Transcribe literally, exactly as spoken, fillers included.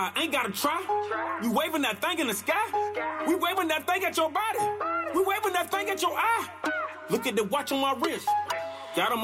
Nah, ain't gotta try. You waving that thing in the sky. We waving that thing at your body. We waving that thing at your eye. Look at the watch on my wrist. Got 'em